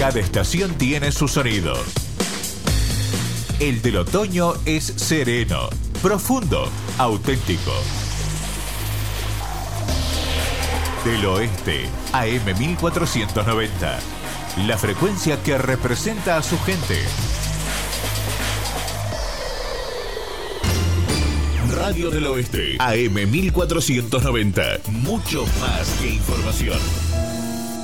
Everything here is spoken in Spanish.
Cada estación tiene su sonido. El del otoño es sereno, profundo, auténtico. Del oeste, AM 1490. La frecuencia que representa a su gente. Radio del Oeste, AM 1490. Mucho más que información.